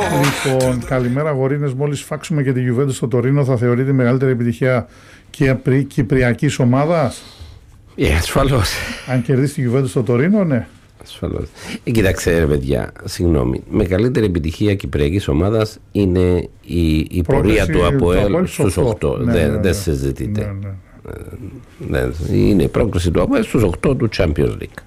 Λοιπόν, καλημέρα αγορίνες. Μόλις φάξουμε και τη Γιουβέντους στο Τωρίνο, θα θεωρείται η μεγαλύτερη επιτυχία κυπριακής ομάδας? Ασφαλώς. Αν κερδίσει τη Γιουβέντους στο Τωρίνο, ναι. Ασφαλώς. Κοιτάξτε ρε παιδιά, συγγνώμη. Μεγαλύτερη επιτυχία κυπριακής ομάδας είναι η πορεία του ΑΠΟΕΛ στους 8. Δεν συζητείται. Είναι η πρόκληση του ΑΠΟΕΛ στους 8 του Champions League.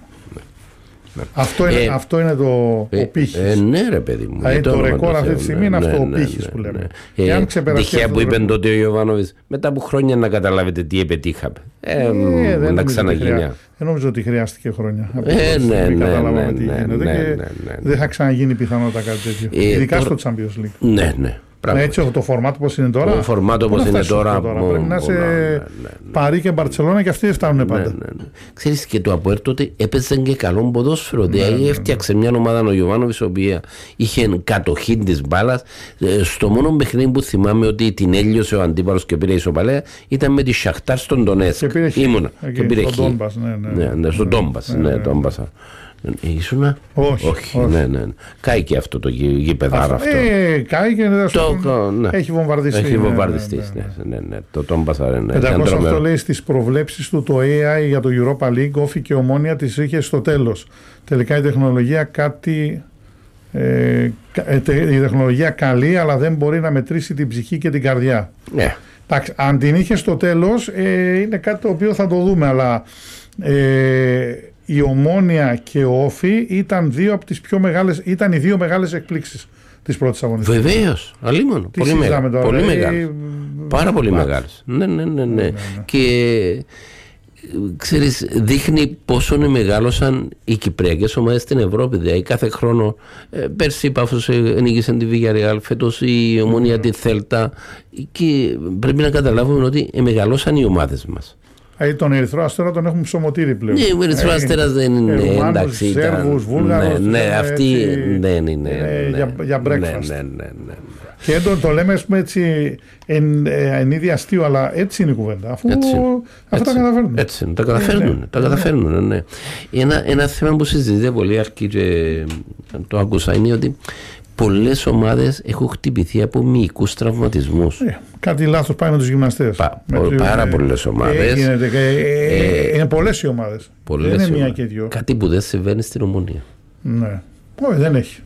Αυτό είναι ο πύχης. Ναι ρε παιδί μου. Το ρεκόρ αυτή τη στιγμή είναι αυτό ο πύχης που λέμε. Τυχαία που είπε τότε ο Ιωβάνοβιτς, μετά από χρόνια να καταλάβετε τι επιτύχαμε. Να ξαναγίνει. Δεν νομίζω ότι χρειάστηκε χρόνια. Ναι. Δεν θα ξαναγίνει πιθανότατα κάτι τέτοιο. Ειδικά στο Champions League. Ναι. Έτσι, το φορμάτ όπως είναι τώρα. Το φορμάτ όπως είναι τώρα. Πρέπει να είσαι Παρί και Μπαρτσελώνα και αυτοί δεν φτάνουν πάντα. Ξέρεις, και το ΑΠΟΕΛ τότε έπαιζε και καλό ποδόσφαιρο. Δηλαδή έφτιαξε μια ομάδα ο Γιωβάνοβιτς, η οποία είχε κατοχή της μπάλας. Στο μόνο παιχνίδι που θυμάμαι ότι την έλειωσε ο αντίπαλος και πήρε ισοπαλία ήταν με τη Σαχτάρ στον Ντονέτσκ. Ήμουνα. Και πήρε χ. Στον Ντόμπας. Ήσουνα? Όχι. Ναι. Κάει και αυτό το γήπεδάρο αυτό. Κάει και έχει βομβαρδιστεί. Έχει βομβαρδιστεί. Ναι. Το Ντόμπασα. 508 λέει στις προβλέψεις του το AI για το Europa League, Όφη και Ομόνια τις είχε στο τέλος. Τελικά η τεχνολογία η τεχνολογία καλή, αλλά δεν μπορεί να μετρήσει την ψυχή και την καρδιά. Ναι. Αν την είχε στο τέλος, είναι κάτι το οποίο θα το δούμε, αλλά η Ομόνια και ο Όφη ήταν οι δύο μεγάλες εκπλήξεις της πρώτης αγωνιστικής. Βεβαίως, αλίμονο. Πολύ μεγάλες. Πάρα πολύ μεγάλες. Ναι. Και ξέρεις, δείχνει πόσο μεγάλωσαν οι κυπριακές ομάδες στην Ευρώπη. Δηλαδή κάθε χρόνο, πέρσι η Πάφος νίκησε τη Villarreal, φέτος η Ομόνια τη Θέλτα, και πρέπει να καταλάβουμε ότι μεγαλώσαν οι ομάδες μας. Τον Ερυθρό Αστέρα τον έχουμε ψωμοτήρι πλέον. Ναι, ο Ερυθρό Αστέρας δεν είναι εντάξει. Σέρβους, Βούλγαρους. Ναι, αυτοί δεν είναι. Για breakfast. Ναι. Και το λέμε έτσι εν είδη αστείο, αλλά έτσι είναι η κουβέντα. Αφού αυτά τα καταφέρνουν. Έτσι, τα καταφέρνουν. Ναι. Ένα θέμα που συζητείται πολύ αρκεί και το άκουσα είναι ότι πολλές ομάδες έχουν χτυπηθεί από μυϊκούς τραυματισμούς. Κάτι λάθος πάει με τους γυμναστές. Πάρα πολλές ομάδες. Είναι πολλές οι ομάδες. Δεν είναι μία και δυο. Κάτι που δεν συμβαίνει στην Ομονία. Ναι. Όχι, δεν έχει.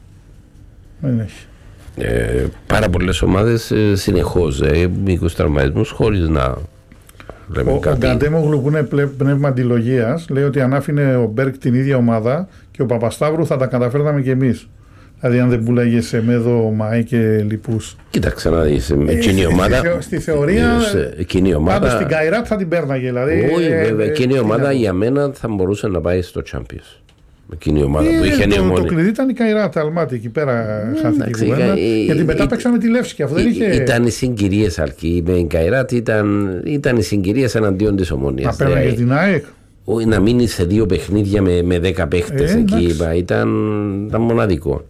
Πάρα πολλές ομάδες συνεχώς μυϊκούς τραυματισμούς χωρίς να λέμε κάτι. Ο Γκαντέμογλου, που είναι πνεύμα αντιλογίας, λέει ότι αν άφηνε ο Μπέρκ την ίδια ομάδα και ο Παπασταύρου θα τα καταφέρναμε κι εμείς. Δηλαδή, αν δεν πουλάγε σε Μέδο, Μαέ και λοιπούς. Κοίταξε να δεις, εκείνη η ομάδα. Στη θεωρία. Πάντως στην Καϊράτ θα την πέρναγε. Δηλαδή, όχι, βέβαια. Εκείνη η ομάδα για μένα θα μπορούσε να πάει στο Champions. Εκείνη η ομάδα που είχε νέο μόνο. Το κλειδί ήταν η Καϊράτ, Αλμάτι. Εκεί πέρα χάθηκε η κουβέντα. Γιατί μετά παίξαμε τη Λεύσκη. Ήταν οι συγκυρίες αρκεί. Με η Καϊράτ ήταν οι συγκυρίες εναντίον της Ομόνοιας. Να πέρανε για την ΑΕΚ. Να μείνει σε 2 παιχνίδια με 10 παίχτες εκεί. Ήταν μοναδικό.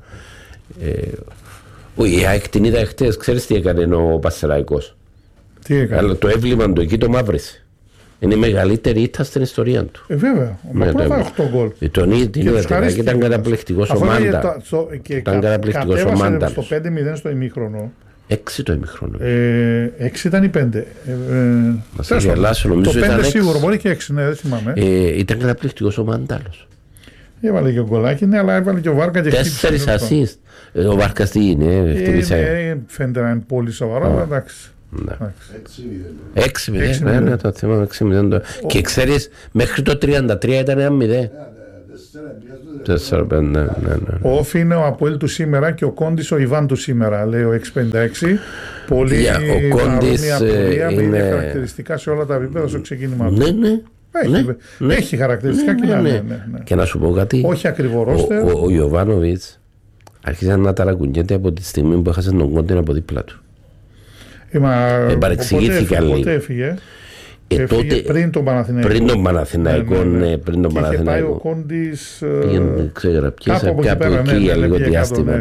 Η ΑΕΚ την είδα χτες. Ξέρεις τι έκανε ο Πασσεραϊκός? Τι έκανε? Αλλά το έβλημα του εκεί το μαύρησε. Είναι η μεγαλύτερη ήττα στην ιστορία του. Βέβαια. Μα πρώτα 8 γκολ. Την είδα και ήταν καταπληκτικός ο Μάντα. Ήταν καταπληκτικός ο Μάντα. Στο 5-0 στο ημίχρονο. 6 το ημίχρονο. 6 ήταν ή 5. Μας αγελάσω, νομίζω το 5 ήταν 6. Σίγουρο, μπορεί και 6, ναι, δεν θυμάμαι. Ήταν καταπληκτικός ο Μάνταλος. Έβαλε και ο γκολάκι, ναι, αλλά έβαλε και ο Βάρκα και 4 ασίστ. Ο Βάρκας τι είναι, φαίνεται να είναι πολύ σοβαρό, αλλά εντάξει. 6-0, ναι, το θυμάμαι 6-0. Και ξέρεις, μέχρι το 33 ήταν 1-0. 4-5, ναι. Ο Όφη είναι ο Αποέλ του σήμερα και ο Κόντις ο Ιβάν του σήμερα, λέει ο 656. Πολύ παρόμοια πορεία με ίδια χαρακτηριστικά σε όλα τα επίπεδα στο ξεκίνημα του. Ναι. Έχει χαρακτηριστικά και ναι. Και να σου πω κάτι. Όχι ακριβό ρόστερ. Ο Ιωβάνοβιτς άρχισε να ταρακουνιέται από τη στιγμή που έχασε τον Κόντι από δίπλα του. Παρεξηγήθηκα λίγο. Πότε έφυγε? Πριν τον Παναθηναϊκό. Πριν τον Παναθηναϊκό. Είχε πάει ο Κόντις κάπου εκεί για λίγο διάστημα.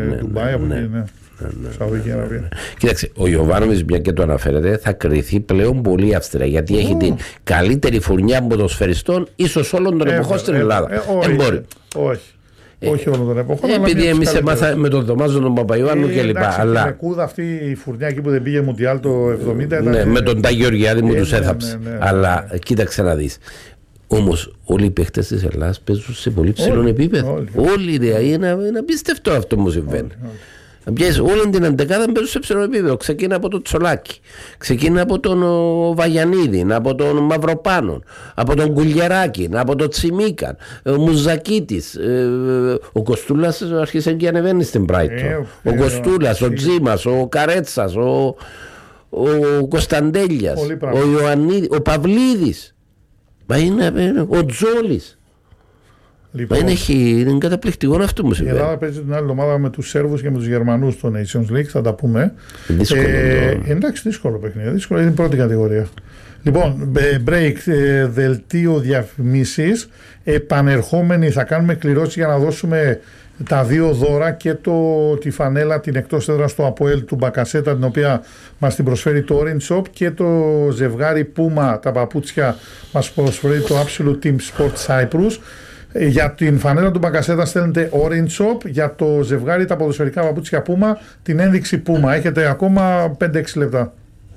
Κοίταξε, ο Ιωβάνοβιτς, μια και το αναφέρεται, θα κριθεί πλέον πολύ αυστηρά, γιατί έχει την καλύτερη φουρνιά ποδοσφαιριστών ίσως όλων των εποχών στην Ελλάδα. Όχι. Όχι όλων των εποχών. Επειδή εμείς έμαθα με τον Δωμάζο τον Παπαϊωάννου κλπ. Αλλά... Η Μεκούδα αυτή η φουρνιά εκεί που δεν πήγε Μουντιάλ το 70. Ναι, με τον Τάκη Γεωργιάδη μου τους έθαψε. Αλλά κοίταξε να δεις. Όμως όλοι οι παίχτες της Ελλάδας παίζουν σε πολύ ψηλό επίπεδο. Όλοι είναι απίστευτο αυτό που συμβαίνει. Πιες όλη την εντεκάδα παίζουν σε ψηλό επίπεδο. Ξεκίνα από τον Τσολάκη, ξεκίνα από τον Βαγιανίδη, από τον Μαυροπάνο, από τον Κουλιεράκη, από τον Τσιμίκαν, ο Μουζακίτης, ο Κοστούλας αρχίσε και ανεβαίνει στην Brighton. Ο Κοστούλας, ο Τζίμας, ο Καρέτσας, ο Κωνσταντέλιας, ο Ιωαννίδης, ο Παυλίδης. Μα είναι ο Τζόλης. Λοιπόν, είναι καταπληκτικό αυτό που συμβαίνει. Η Ελλάδα παίζει την άλλη ομάδα με τους Σέρβους και με τους Γερμανούς στο Nations League, θα τα πούμε. Εντάξει, δύσκολο παιχνίδι. Δύσκολο, είναι η πρώτη κατηγορία. Λοιπόν, break, δελτίο διαφημίσεις. Επανερχόμενοι θα κάνουμε κληρώσεις για να δώσουμε τα δύο δώρα και τη φανέλα την εκτός έδρας στο ΑΠΟΕΛ του Μπακασέτα, την οποία μας την προσφέρει το Orange Shop, και το ζευγάρι Puma, τα παπούτσια, μας προσφέρει το Absolute Team Sport Cyprus. Για την φανέλα του Μπακασέτα στέλνετε Orange Shop, για το ζευγάρι τα ποδοσφαιρικά παπούτσια Puma την ένδειξη Puma. Έχετε ακόμα 5-6 λεπτά.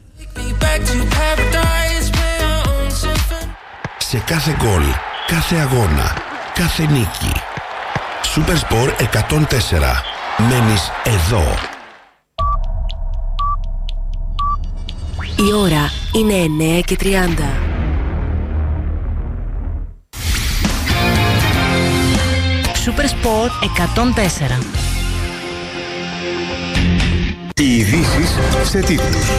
Σε κάθε γκολ, κάθε αγώνα, κάθε νίκη, Supersport 104. Μένεις εδώ. Η ώρα είναι 9:30. Supersport 104. Οι ειδήσεις σε τίτλους.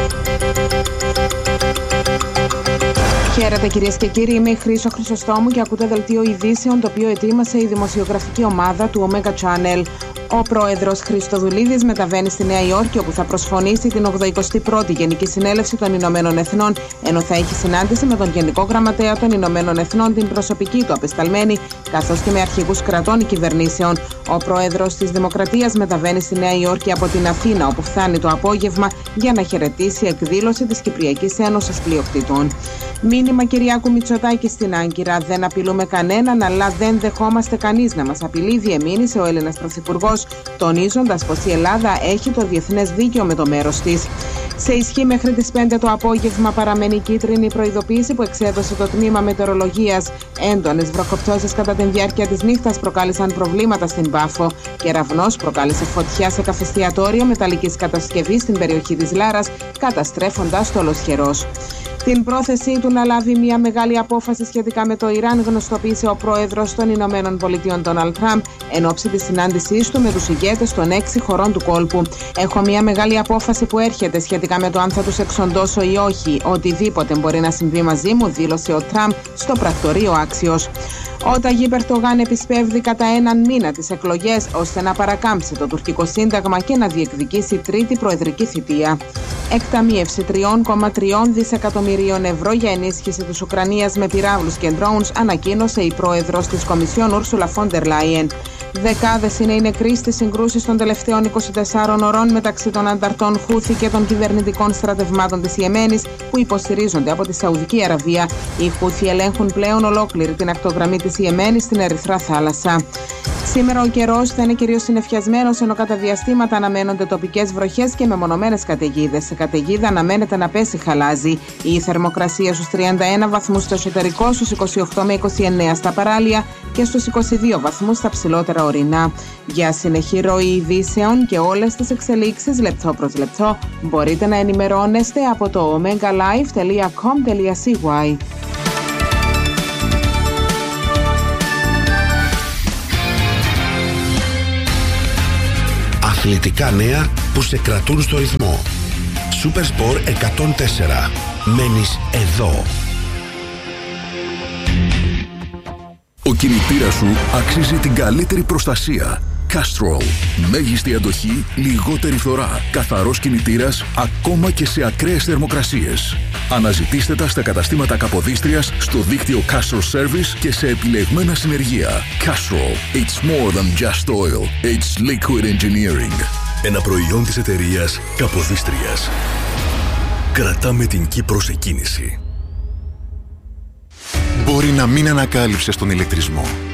Χαίρετε κυρίες και κύριοι, είμαι η Χρύσο Χρυσοστόμου και ακούτε δελτίο ειδήσεων το οποίο ετοίμασε η δημοσιογραφική ομάδα του Omega Channel. Ο πρόεδρος Χριστοδουλίδης μεταβαίνει στη Νέα Υόρκη, όπου θα προσφωνήσει την 81η Γενική Συνέλευση των Ηνωμένων Εθνών, ενώ θα έχει συνάντηση με τον Γενικό Γραμματέα των Ηνωμένων Εθνών, την προσωπική του απεσταλμένη, καθώς και με αρχηγούς κρατών ή κυβερνήσεων. Ο πρόεδρος της Δημοκρατίας μεταβαίνει στη Νέα Υόρκη από την Αθήνα, όπου φτάνει το απόγευμα για να χαιρετήσει εκδήλωση της Κυπριακής Ένωσης Πλειοκτήτων. Μήνυμα Κυριάκου Μητσοτάκη στην Άγκυρα: δεν απειλούμε κανέναν, αλλά δεν δεχόμαστε κανείς να μας απειλεί, διεμήνυσε ο Έλληνας Πρωθυπουργός, τονίζοντας πως η Ελλάδα έχει το διεθνές δίκαιο με το μέρος της. Σε ισχύ μέχρι τις 5 το απόγευμα παραμένει κίτρινη προειδοποίηση που εξέδωσε το τμήμα μετεωρολογίας. Έντονες βροχοπτώσεις κατά τη διάρκεια της νύχτας προκάλεσαν προβλήματα στην Πάφο. Κεραυνός προκάλεσε φωτιά σε καφεστιατόριο μεταλλικής κατασκευής στην περιοχή της Λάρας, καταστρέφοντας το Ολοσχερός. Την πρόθεσή του να λάβει μια μεγάλη απόφαση σχετικά με το Ιράν γνωστοποίησε ο πρόεδρος των Ηνωμένων Πολιτειών Ντόναλντ Τραμπ εν ώψη της συνάντησής του με τους ηγέτες των 6 χωρών του κόλπου. Έχω μια μεγάλη απόφαση που έρχεται σχετικά με το αν θα τους εξοντώσω ή όχι. Οτιδήποτε μπορεί να συμβεί μαζί μου, δήλωσε ο Τραμπ στο πρακτορείο Άξιος. Ο Ταγίπ Ερντογάν επισπεύδει κατά έναν μήνα τις εκλογές ώστε να παρακάμψει το τουρκικό σύνταγμα και να διεκδικήσει τρίτη προεδρική θητεία. Εκταμείευση 3,3 δισεκατομμυρίων ευρώ για ενίσχυση της Ουκρανίας με πυράβλους και drones, ανακοίνωσε η πρόεδρος της Κομισιόν Ούρσουλα Φόντερ Λάιεν. Δεκάδες είναι οι νεκροί στις συγκρούσεις των τελευταίων 24 ωρών μεταξύ των ανταρτών Χούθη και των κυβερνητικών στρατευμάτων της Ιεμένης που υποστηρίζονται από τη Σαουδική Αραβία. Οι Χούθη ελέγχουν πλέον ολόκληρη την ακτογραμμή της Ιεμένης στην Ερυθρά Θάλασσα. Σήμερα ο καιρός θα είναι κυρίως συννεφιασμένος, ενώ κατά διαστήματα αναμένονται τοπικές βροχές και μεμονωμένες καταιγίδες. Σε καταιγίδα αναμένεται να πέσει χαλάζι. Η θερμοκρασία στους 31 βαθμούς στο εσωτερικό, στους 28 με 29 στα παράλια και στους 22 βαθμούς στα ψηλότερα ορεινά. Για συνεχή ροή ειδήσεων και όλες τις εξελίξεις λεπτό προς λεπτό μπορείτε να ενημερώνεστε από το omegalive.com.cy. Αθλητικά νέα που σε κρατούν στο ρυθμό. Supersport 104. Μένεις εδώ. Ο κινητήρας σου αξίζει την καλύτερη προστασία. Castrol. Μέγιστη αντοχή, λιγότερη φθορά. Καθαρός κινητήρας ακόμα και σε ακραίες θερμοκρασίες. Αναζητήστε τα στα καταστήματα Καποδίστριας, στο δίκτυο Castrol Service και σε επιλεγμένα συνεργεία. Castrol. It's more than just oil. It's liquid engineering. Ένα προϊόν της εταιρείας Καποδίστριας. Κρατάμε την Κύπρο σε κίνηση. Μπορεί να μην ανακάλυψες τον ηλεκτρισμό,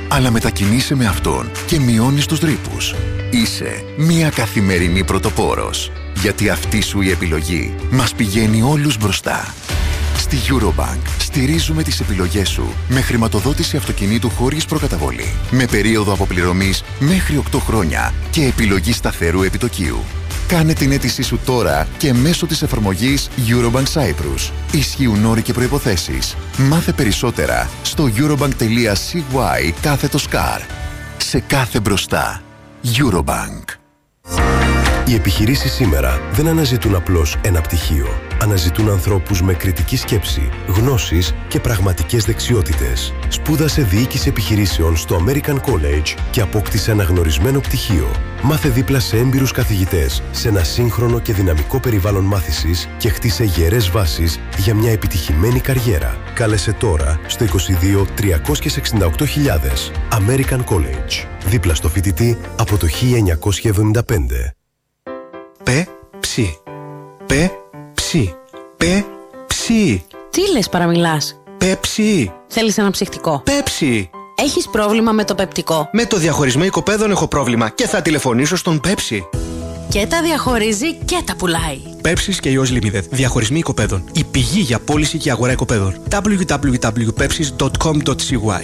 αλλά μετακινείσαι με αυτόν και μειώνεις τους ρήπους. Είσαι μια καθημερινή πρωτοπόρος, γιατί αυτή σου η επιλογή μας πηγαίνει όλους μπροστά. Στη Eurobank στηρίζουμε τις επιλογές σου με χρηματοδότηση αυτοκινήτου χωρίς προκαταβολή, με περίοδο αποπληρωμής μέχρι 8 χρόνια και επιλογή σταθερού επιτοκίου. Κάνε την αίτησή σου τώρα και μέσω της εφαρμογής Eurobank Cyprus. Ισχύουν όροι και προϋποθέσεις. Μάθε περισσότερα στο eurobank.cy/car. Σε κάθε μπροστά. Eurobank. Οι επιχειρήσεις σήμερα δεν αναζητούν απλώς ένα πτυχίο. Αναζητούν ανθρώπους με κριτική σκέψη, γνώσεις και πραγματικές δεξιότητες. Σπούδασε διοίκηση επιχειρήσεων στο American College και απόκτησε αναγνωρισμένο πτυχίο. Μάθε δίπλα σε έμπειρους καθηγητές, σε ένα σύγχρονο και δυναμικό περιβάλλον μάθησης και χτίσε γερές βάσεις για μια επιτυχημένη καριέρα. Κάλεσε τώρα στο 22 368.000. American College. Δίπλα στο φοιτητή από το 1975. Π-ψι. Π-ψι. Π-ψι. Τι λες, παραμιλάς? Πέψι. Θέλεις ένα ψυχτικό? Πέψι. Έχεις πρόβλημα με το πεπτικό? Με το διαχωρισμό οικοπαίδων έχω πρόβλημα και θα τηλεφωνήσω στον Πέψι. Και τα διαχωρίζει και τα πουλάει. Pepsis και Yours Limited. Διαχωρισμοί οικοπαίδων. Η πηγή για πώληση και αγορά οικοπαίδων. www.pepsis.com.cy.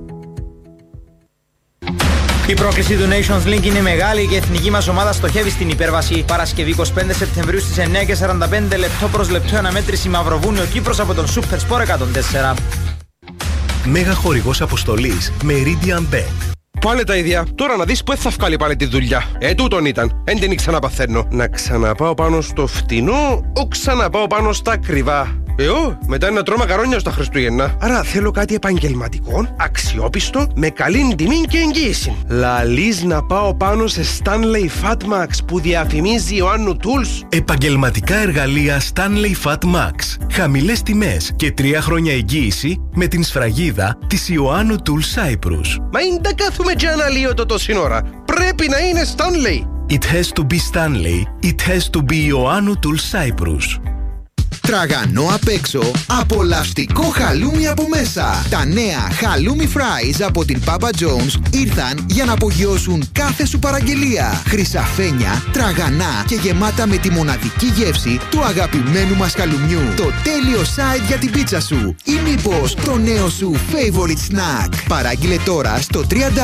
Η πρόκληση του Nations League είναι μεγάλη και η εθνική μας ομάδα στοχεύει στην υπέρβαση. Παρασκευή 25 Σεπτεμβρίου στις 9:45 λεπτό προς λεπτό αναμέτρηση Μαυροβούνιο Κύπρος από τον Super Sport 104. Μέγα χορηγός αποστολής Meridian Bet. Πάλι τα ίδια. Τώρα να δεις που θα βγάλει πάλι τη δουλειά. Τούτον ήταν. Εν την ξαναπαθαίνω. Να ξαναπάω πάνω στο φτηνό, ή ξαναπάω πάνω στα ακριβά. Μετά είναι να τρώω μακαρόνια στα Χριστούγεννα. Άρα θέλω κάτι επαγγελματικό, αξιόπιστο, με καλή τιμή και εγγύηση. Λαλείς να πάω πάνω σε Stanley Fatmax που διαφημίζει ο Άννου Tools. Επαγγελματικά εργαλεία Stanley Fatmax. Χαμηλές τιμές και 3 χρόνια εγγύηση με την σφραγίδα της Ιωάννου Tools Cyprus. Μα είναι τα κάθουμε και αναλύω το τόση ώρα. Πρέπει να είναι Stanley. It has to be Stanley. It has to be Ιωάννου Tools Cyprus. Τραγανό απ' έξω, απολαυστικό χαλούμι από μέσα. Τα νέα χαλούμι fries από την Papa John's ήρθαν για να απογειώσουν κάθε σου παραγγελία. Χρυσαφένια, τραγανά και γεμάτα με τη μοναδική γεύση του αγαπημένου μας χαλουμιού. Το τέλειο side για την πίτσα σου ή μήπως το νέο σου favorite snack. Παράγγειλε τώρα στο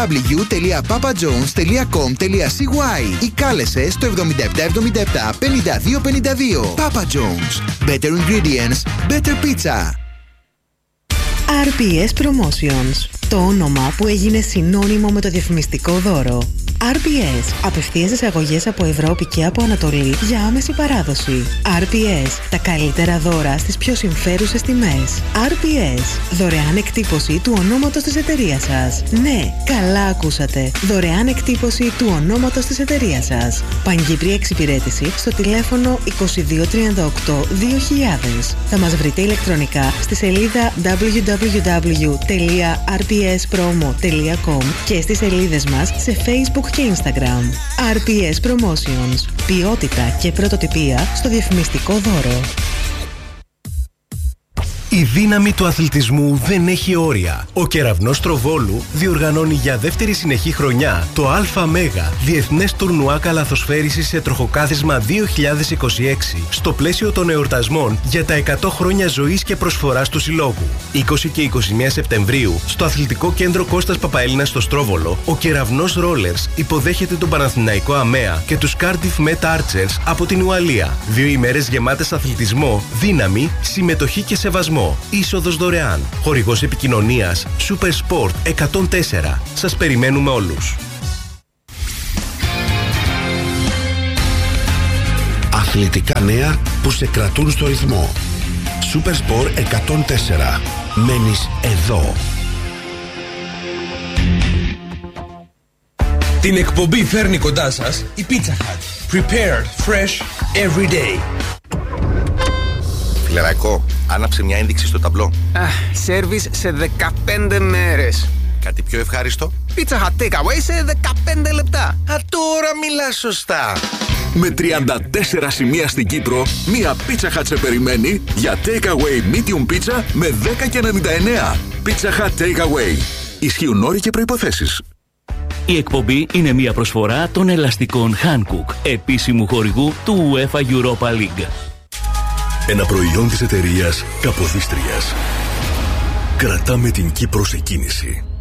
www.papajohns.com.cy ή κάλεσε στο 7777 5252. Papa John's. Better ingredients, better pizza. RPS Promotions. Το όνομα που έγινε συνώνυμο με το διαφημιστικό δώρο. RPS. Απευθείας εισαγωγές από Ευρώπη και από Ανατολή για άμεση παράδοση. RPS. Τα καλύτερα δώρα στις πιο συμφέρουσες τιμές. RPS. Δωρεάν εκτύπωση του ονόματος της εταιρείας σας. Ναι, καλά ακούσατε. Δωρεάν εκτύπωση του ονόματος της εταιρείας σας. Πανκύπρια εξυπηρέτηση στο τηλέφωνο 2238-2000. Θα μας βρείτε ηλεκτρονικά στη σελίδα www.rpspromo.com και στις σελίδες μας σε Facebook και Instagram. RPS Promotions. Ποιότητα και πρωτοτυπία στο διαφημιστικό δώρο. Η δύναμη του αθλητισμού δεν έχει όρια. Ο Κεραυνός Τροβόλου διοργανώνει για δεύτερη συνεχή χρονιά το ΑΜ Διεθνές Τουρνουά Καλαθοσφαίρισης σε τροχοκάθισμα 2026 στο πλαίσιο των εορτασμών για τα 100 χρόνια ζωής και προσφοράς του Συλλόγου. 20 και 21 Σεπτεμβρίου στο Αθλητικό Κέντρο Κώστας Παπαέλληνας στο Στρόβολο, ο Κεραυνός Rollers υποδέχεται τον Παναθηναϊκό ΑΜΕΑ και τους Cardiff Met Archers από την Ουαλία. 2 ημέρες γεμάτες αθλητισμό, δύναμη, συμμετοχή και σεβασμό. Είσοδος δωρεάν. Χορηγός επικοινωνίας Super Sport 104. Σας περιμένουμε όλους. Αθλητικά νέα που σε κρατούν στο ρυθμό. Super Sport 104. Μένεις εδώ. Την εκπομπή φέρνει κοντά σας η Pizza Hut. Prepared fresh every day. Φιλερακό, άναψε μια ένδειξη στο ταμπλό. Σέρβις σε 15 μέρες. Κάτι πιο ευχάριστο. Pizza Hut takeaway σε 15 λεπτά. Τώρα μιλάς σωστά. Με 34 σημεία στην Κύπρο, μία Pizza Hut σε περιμένει για takeaway medium pizza με 10,99. Pizza Hut takeaway. Ισχύουν όροι και προϋποθέσεις. Η εκπομπή είναι μια προσφορά των ελαστικών Hankook, επίσημου χορηγού του UEFA Europa League. Ένα προϊόν της εταιρείας Καποδίστριας. Κρατάμε την Κύπρο σε κίνηση.